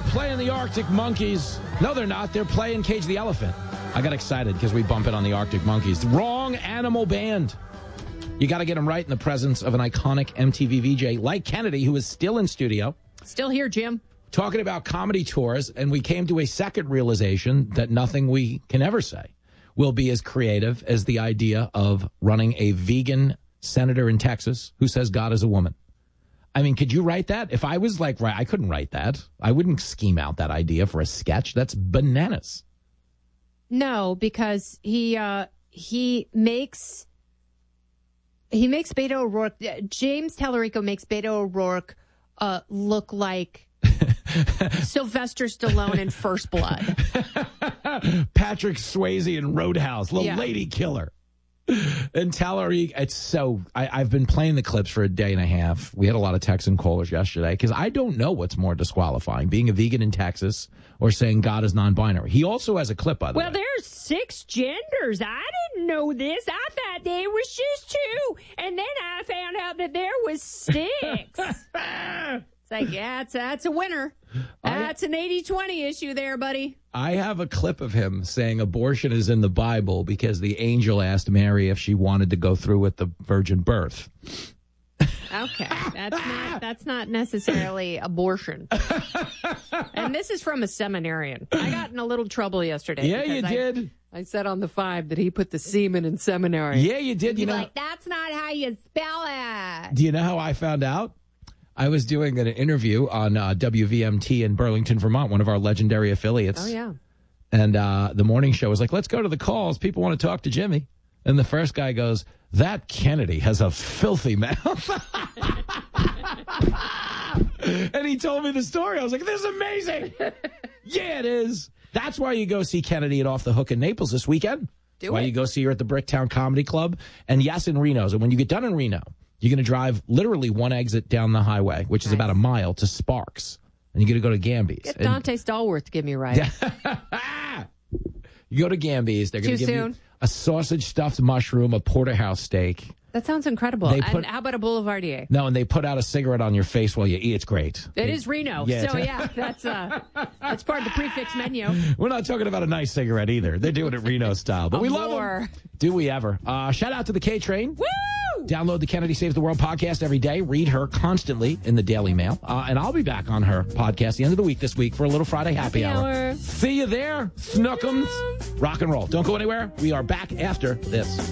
playing the Arctic Monkeys. No, they're not. They're playing Cage the Elephant. I got excited because we bump it on the Arctic Monkeys. Wrong animal band. You got to get them right in the presence of an iconic MTV VJ like Kennedy, who is still in studio. Still here, Jim. Talking about comedy tours, and we came to a second realization that nothing we can ever say will be as creative as the idea of running a vegan senator in Texas who says God is a woman. I mean, could you write that? If I was like, I couldn't write that. I wouldn't scheme out that idea for a sketch. That's bananas. No, because he makes Beto O'Rourke. James Tallarico makes Beto O'Rourke look like Sylvester Stallone in First Blood. Patrick Swayze in Roadhouse, the lady killer. And Tallarico, it's so... I've been playing the clips for a day and a half. We had a lot of Texan callers yesterday because I don't know what's more disqualifying, being a vegan in Texas or saying God is non-binary. He also has a clip, by the way. Well, there's 6 genders. I didn't know this. I thought there was just 2. And then I found out that there was 6. It's like, yeah, that's a winner. That's an 80-20 issue there, buddy. I have a clip of him saying abortion is in the Bible because the angel asked Mary if she wanted to go through with the virgin birth. Okay, that's not necessarily abortion. And this is from a seminarian. I got in a little trouble yesterday. Yeah, you did. I said on the 5 that he put the semen in seminary. Yeah, you did. That's not how you spell it. Do you know how I found out? I was doing an interview on WVMT in Burlington, Vermont, one of our legendary affiliates. Oh, yeah. And the morning show was like, let's go to the calls. People want to talk to Jimmy. And the first guy goes, that Kennedy has a filthy mouth. And he told me the story. I was like, this is amazing. Yeah, it is. That's why you go see Kennedy at Off the Hook in Naples this weekend. Why you go see her at the Bricktown Comedy Club. And yes, in Reno. So when you get done in Reno, you're going to drive literally one exit down the highway, which is about a mile, to Sparks. And you're going to go to Gamby's. Get Dante Stallworth to give me a ride. You go to Gamby's. They're going to give you a sausage-stuffed mushroom, a porterhouse steak. That sounds incredible. And how about a Boulevardier? No, and they put out a cigarette on your face while you eat. It's great. It is Reno. Yeah, so, yeah, that's part of the prefix menu. We're not talking about a nice cigarette either. They're doing it Reno style. But we love them. Do we ever? Shout out to the K-Train. Woo! Download the Kennedy Saves the World podcast every day. Read her constantly in the Daily Mail. And I'll be back on her podcast the end of the week this week for a little Friday happy hour. See you there, Snookums. Rock and roll. Don't go anywhere. We are back after this.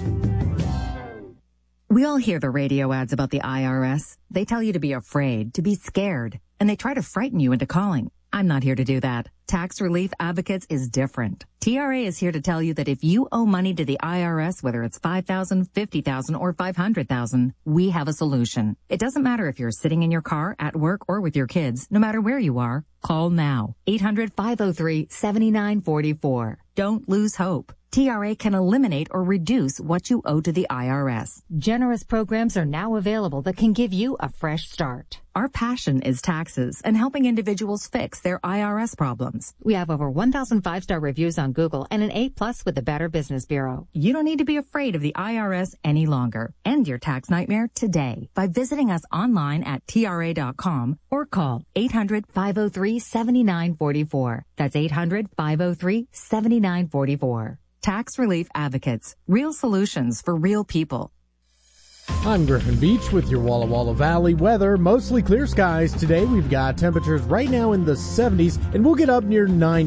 We all hear the radio ads about the IRS. They tell you to be afraid, to be scared, and they try to frighten you into calling. I'm not here to do that. Tax Relief Advocates is different. TRA is here to tell you that if you owe money to the IRS, whether it's $5,000, $50,000, or $500,000, we have a solution. It doesn't matter if you're sitting in your car, at work, or with your kids. No matter where you are, call now. 800-503-7944. Don't lose hope. TRA can eliminate or reduce what you owe to the IRS. Generous programs are now available that can give you a fresh start. Our passion is taxes and helping individuals fix their IRS problems. We have over 1,000 5-star reviews on Google and an A+ with the Better Business Bureau. You don't need to be afraid of the IRS any longer. End your tax nightmare today by visiting us online at TRA.com or call 800-503-7944. That's 800-503-7944. Tax Relief Advocates. Real solutions for real people. I'm Griffin Beach with your Walla Walla Valley weather. Mostly clear skies today. We've got temperatures right now in the 70s, and we'll get up near 90.